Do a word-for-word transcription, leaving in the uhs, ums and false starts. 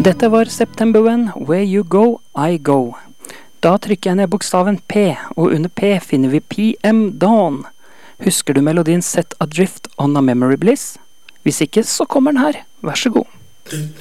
Dette var September When, Where You Go, I Go. Da trykker jeg ned bokstaven P, og under P finner vi P M Dawn. Husker du melodien Set Adrift on a Memory Bliss? Hvis ikke, så kommer den her. Vær så god.